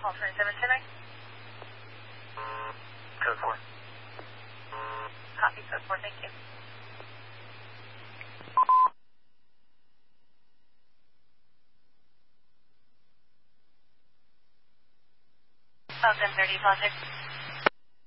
Call 2710. Code 4. Copy, code 4, thank you. 1030, Logic.